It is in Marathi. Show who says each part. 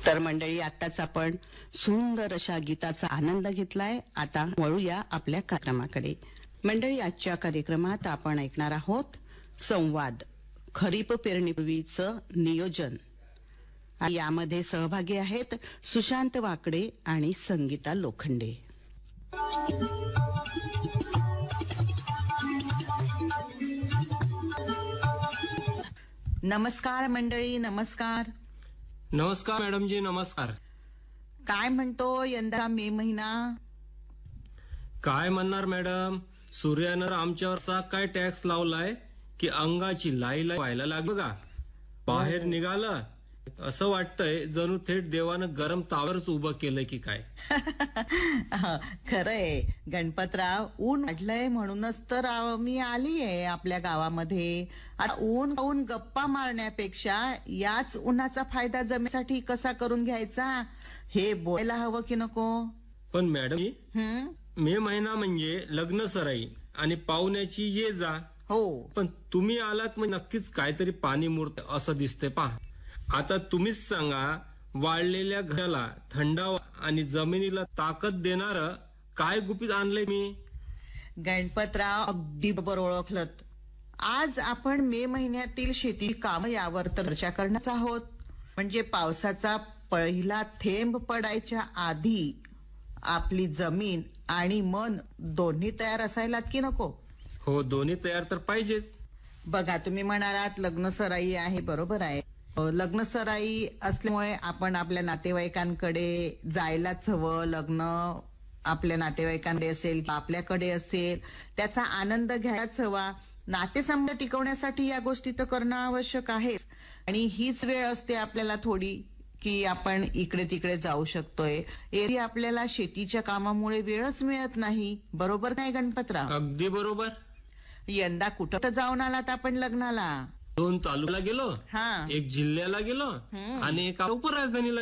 Speaker 1: तर मंडळी, आताच आपण सुंदर अशा गीताचा आनंद घेतलाय. आता वळूया आपल्या कार्यक्रमाकडे. मंडळी, आजच्या कार्यक्रमात आपण ऐकणार आहोत संवाद, खरीप पेरणीपूर्वीचं नियोजन. यामध्ये सहभागी आहेत सुशांत वाकडे आणि संगीता लोखंडे. नमस्कार मंडळी, नमस्कार.
Speaker 2: नमस्कार मॅडमजी, नमस्कार.
Speaker 1: काय म्हणतो यंदा मे महिना?
Speaker 2: काय म्हणणार मॅडम, सूर्यानं आमच्यावर असा काय टॅक्स लावलाय की अंगाची लाई व्हायला लागलं का. बाहेर निघालं असं वाटतंय जणू थेट देवानं गरम तावरच उभं केलंय की काय.
Speaker 1: खरंय गणपतराव, ऊन वाढलंय म्हणूनच तर मी आली आहे आपल्या गावामध्ये. आता ऊन खाऊन गप्पा मारण्यापेक्षा याच उन्हाचा फायदा जमिनीसाठी कसा करून घ्यायचा हे बोलायला हवं की नको?
Speaker 2: पण मॅडम, मे महिना म्हणजे लग्न सराई आणि पाहुण्याची ये जा.
Speaker 1: हो,
Speaker 2: पण तुम्ही आलात म्हणजे नक्कीच काहीतरी पाणी मुरत असं दिसतंय. पहा, आता तुम्हीच सांगा, वाळलेल्या घराला थंडावा आणि जमिनीला ताकद देणार काय गुपित आणलंय मी?
Speaker 1: गणपतराव, अगदी बरोबर ओळखलं. आज आपण मे महिन्यातील शेती काम यावर चर्चा करणार आहोत. म्हणजे पावसाचा पहिला थेंब पडायच्या आधी आपली जमीन आणि मन दोन्ही तयार असायलात की नको?
Speaker 2: हो, दोन्ही तयार तर पाहिजेच.
Speaker 1: बघा, तुम्ही म्हणालात लग्न सराई आहे, बरोबर आहे. लग्न सराई असल्यामुळे आपण आपल्या नातेवाईकांकडे जायलाच हवं. लग्न आपल्या नातेवाईकांकडे असेल, आपल्याकडे असेल, त्याचा आनंद घ्यायलाच हवा. नातेसंबंध टिकवण्यासाठी या गोष्टी तर करणं आवश्यक आहेच. आणि हीच वेळ असते आपल्याला थोडी की आपण इकडे तिकडे जाऊ शकतोय. एरवी आपल्याला शेतीच्या कामामुळे वेळच मिळत नाही, बरोबर नाही गणपतराव?
Speaker 2: अगदी बरोबर.
Speaker 1: यंदा कुठं जाऊन आलात आपण लग्नाला?
Speaker 2: 2 तालुक्याला गेलो,
Speaker 1: हा,
Speaker 2: 1 जिल्ह्याला गेलो आणि 1 उपराजधानीला